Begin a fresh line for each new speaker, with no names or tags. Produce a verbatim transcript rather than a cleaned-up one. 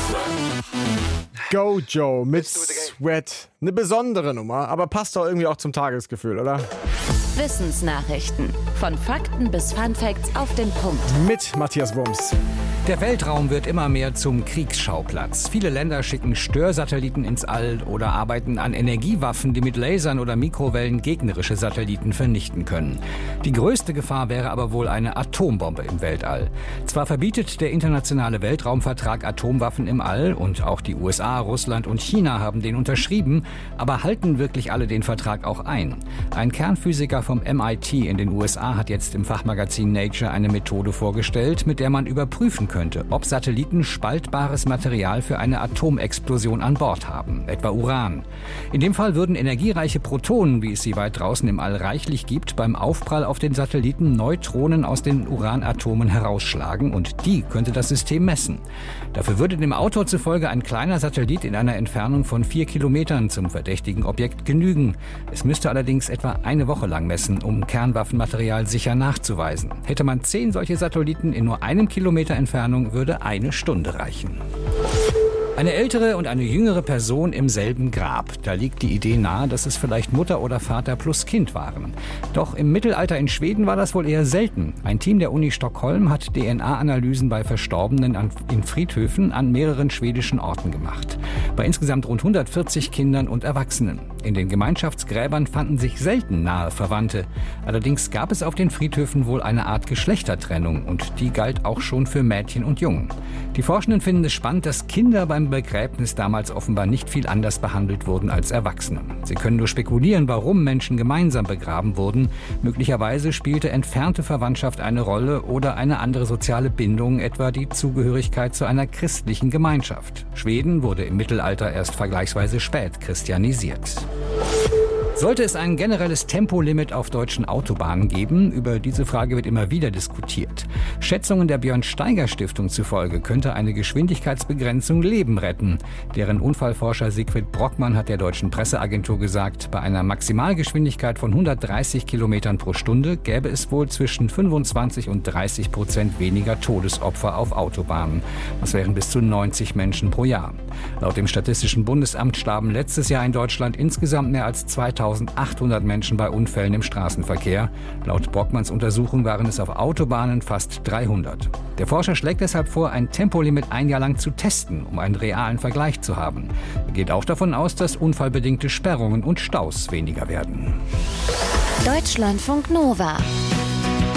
Go Joe mit Sweat. Eine besondere Nummer, aber passt doch irgendwie auch zum Tagesgefühl, oder?
Wissensnachrichten. Von Fakten bis Funfacts auf den Punkt.
Mit Matthias Wurms.
Der Weltraum wird immer mehr zum Kriegsschauplatz. Viele Länder schicken Störsatelliten ins All oder arbeiten an Energiewaffen, die mit Lasern oder Mikrowellen gegnerische Satelliten vernichten können. Die größte Gefahr wäre aber wohl eine Atombombe im Weltall. Zwar verbietet der internationale Weltraumvertrag Atomwaffen im All und auch die U S A, Russland und China haben den unterschrieben, aber halten wirklich alle den Vertrag auch ein? Ein Kernphysiker vom M I T in den U S A hat jetzt im Fachmagazin Nature eine Methode vorgestellt, mit der man überprüfen könnte, ob Satelliten spaltbares Material für eine Atomexplosion an Bord haben, etwa Uran. In dem Fall würden energiereiche Protonen, wie es sie weit draußen im All reichlich gibt, beim Aufprall auf den Satelliten Neutronen aus den Uranatomen herausschlagen und die könnte das System messen. Dafür würde dem Autor zufolge ein kleiner Satellit in einer Entfernung von vier Kilometern zum verdächtigen Objekt genügen. Es müsste allerdings etwa eine Woche lang messen, um Kernwaffenmaterial sicher nachzuweisen. Hätte man zehn solche Satelliten in nur einem Kilometer Entfernung, würde eine Stunde reichen. Eine ältere und eine jüngere Person im selben Grab. Da liegt die Idee nahe, dass es vielleicht Mutter oder Vater plus Kind waren. Doch im Mittelalter in Schweden war das wohl eher selten. Ein Team der Uni Stockholm hat D N A-Analysen bei Verstorbenen an, in Friedhöfen an mehreren schwedischen Orten gemacht. Bei insgesamt rund hundertvierzig Kindern und Erwachsenen. In den Gemeinschaftsgräbern fanden sich selten nahe Verwandte. Allerdings gab es auf den Friedhöfen wohl eine Art Geschlechtertrennung und die galt auch schon für Mädchen und Jungen. Die Forschenden finden es spannend, dass Kinder beim Begräbnis damals offenbar nicht viel anders behandelt wurden als Erwachsene. Sie können nur spekulieren, warum Menschen gemeinsam begraben wurden. Möglicherweise spielte entfernte Verwandtschaft eine Rolle oder eine andere soziale Bindung, etwa die Zugehörigkeit zu einer christlichen Gemeinschaft. Schweden wurde im Mittelalter erst vergleichsweise spät christianisiert. Sollte es ein generelles Tempolimit auf deutschen Autobahnen geben? Über diese Frage wird immer wieder diskutiert. Schätzungen der Björn-Steiger-Stiftung zufolge könnte eine Geschwindigkeitsbegrenzung Leben retten. Deren Unfallforscher Siegfried Brockmann hat der deutschen Presseagentur gesagt, bei einer Maximalgeschwindigkeit von hundertdreißig Kilometern pro Stunde gäbe es wohl zwischen fünfundzwanzig und dreißig Prozent weniger Todesopfer auf Autobahnen. Das wären bis zu neunzig Menschen pro Jahr. Laut dem Statistischen Bundesamt starben letztes Jahr in Deutschland insgesamt mehr als zweitausendachthundert Menschen bei Unfällen im Straßenverkehr. Laut Brockmanns Untersuchung waren es auf Autobahnen fast dreihundert. Der Forscher schlägt deshalb vor, ein Tempolimit ein Jahr lang zu testen, um einen realen Vergleich zu haben. Er geht auch davon aus, dass unfallbedingte Sperrungen und Staus weniger werden.
Deutschlandfunk Nova